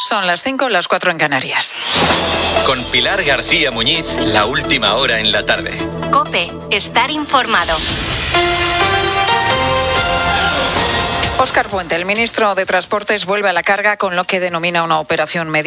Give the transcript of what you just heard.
Son las 5, las 4 en Canarias. Con Pilar García Muñiz, la última hora en la tarde. COPE, estar informado. Óscar Puente, el ministro de Transportes, vuelve a la carga con lo que denomina una operación mediática.